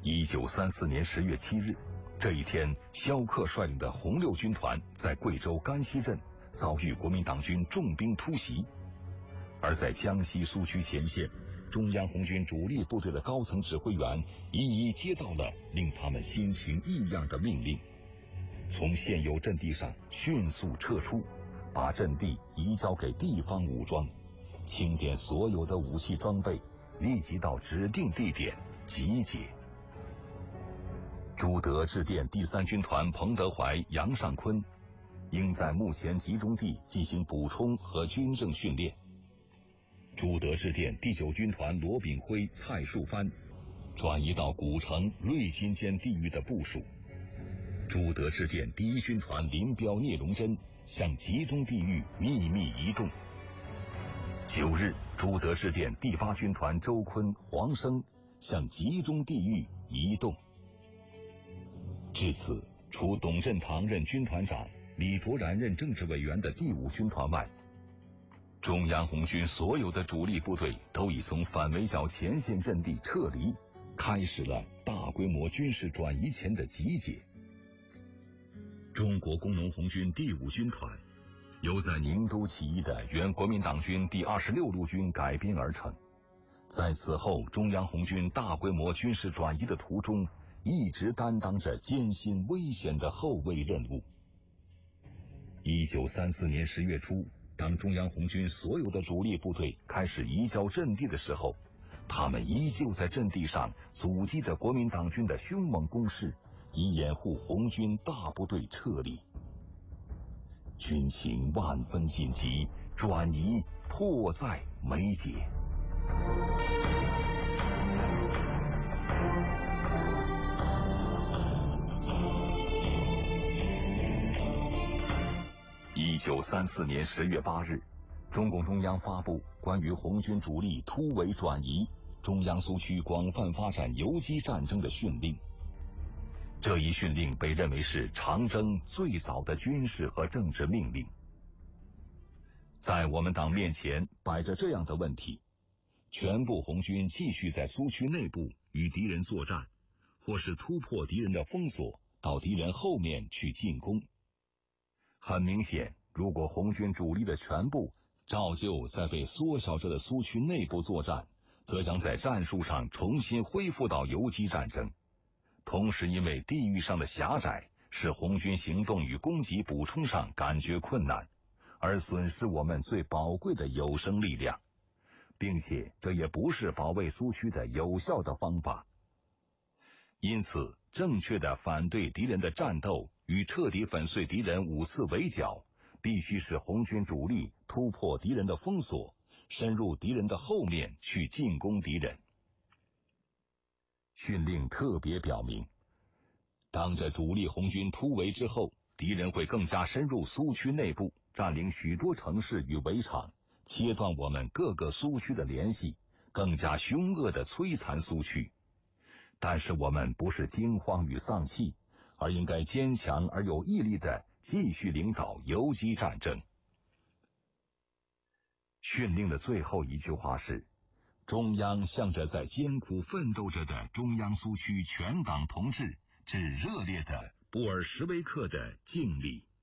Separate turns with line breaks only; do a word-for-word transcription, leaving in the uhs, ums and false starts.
一九三四年十月七日，这一天，萧克率领的红六军团在贵州甘溪镇遭遇国民党军重兵突袭。而在江西苏区前线，中央红军主力部队的高层指挥员一一接到了令他们心情异样的命令，从现有阵地上迅速撤出，把阵地移交给地方武装，清点所有的武器装备，立即到指定地点集结。朱德致电第三军团彭德怀、杨尚昆，应在目前集中地进行补充和军政训练。朱德致电第九军团罗炳辉、蔡树藩，转移到古城、瑞金间地域的部署。朱德致电第一军团林彪、聂荣臻，向集中地域秘密移动。九日，朱德致电第八军团周坤、黄生，向集中地域移动。至此，除董振堂任军团长、李卓然任政治委员的第五军团外，中央红军所有的主力部队都已从反围剿前线阵地撤离，开始了大规模军事转移前的集结。中国工农红军第五军团由在宁都起义的原国民党军第二十六路军改编而成，在此后中央红军大规模军事转移的途中，一直担当着艰辛危险的后卫任务。一九三四年十月初，当中央红军所有的主力部队开始移交阵地的时候，他们依旧在阵地上阻击着国民党军的凶猛攻势，以掩护红军大部队撤离。军情万分紧急，转移迫在眉睫。一九三四年十月八日，中共中央发布关于红军主力突围转移、中央苏区广泛发展游击战争的训令。这一训令被认为是长征最早的军事和政治命令。在我们党面前摆着这样的问题：全部红军继续在苏区内部与敌人作战，或是突破敌人的封锁，到敌人后面去进攻。很明显，如果红军主力的全部照旧在被缩小着的苏区内部作战，则将在战术上重新恢复到游击战争。同时，因为地域上的狭窄，使红军行动与攻击补充上感觉困难，而损失我们最宝贵的有生力量，并且这也不是保卫苏区的有效的方法。因此，正确的反对敌人的战斗与彻底粉碎敌人五次围剿，必须使红军主力突破敌人的封锁，深入敌人的后面去进攻敌人。训令特别表明，当着主力红军突围之后，敌人会更加深入苏区内部，占领许多城市与围场，切断我们各个苏区的联系，更加凶恶地摧残苏区。但是我们不是惊慌与丧气，而应该坚强而有毅力地继续领导游击战争。训令的最后一句话是：中央向着在艰苦奋斗着的中央苏区全党同志致热烈的布尔什维克的敬礼。